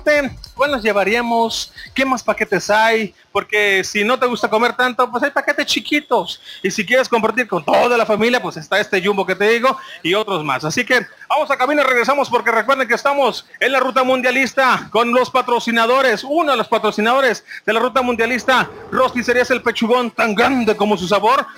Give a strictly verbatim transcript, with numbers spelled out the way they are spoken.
preguntarte, ¿cuál nos llevaríamos? ¿Qué más paquetes hay? Porque si no te gusta comer tanto, pues hay paquetes chiquitos. Y si quieres compartir con toda la familia, pues está este jumbo que te digo y otros más. Así que vamos a camino y regresamos porque recuerden que estamos en la ruta mundialista con los patrocinadores. Uno de los patrocinadores de la ruta mundialista, Rosticerías El Pechugón, tan grande como su sabor.